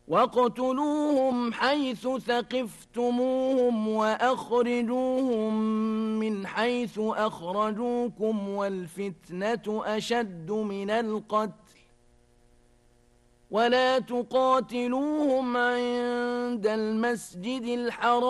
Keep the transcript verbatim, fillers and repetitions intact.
واقتلوهم حيث ثقفتموهم وأخرجوهم من حيث أخرجوكم والفتنة أشد من القتل ولا تقاتلوهم عند المسجد الحرام